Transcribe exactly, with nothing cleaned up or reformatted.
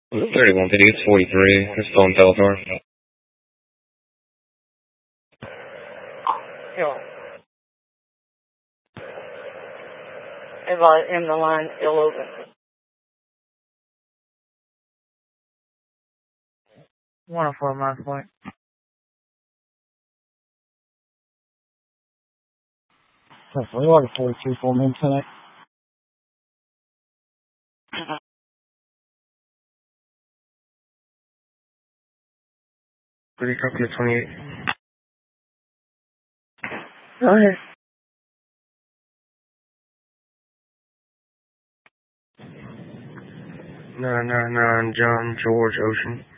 thirty-one fifty, it's forty-three. It's still in Teletor. Yeah. In the, in the line eleven. one oh four Mile Point. That's we ordered forty-three for me tonight. Pretty copy of twenty-eight. Go ahead. nine nine nine John George Ocean.